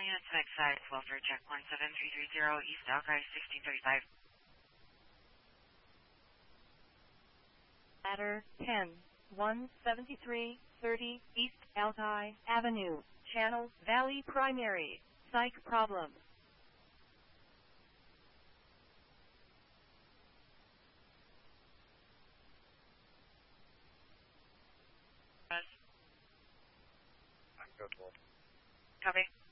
units to side, welfare check 17330, East Alki 1635. Ladder 10, 17330, East Alki Avenue, Channel Valley Primary, psych problem. Copy.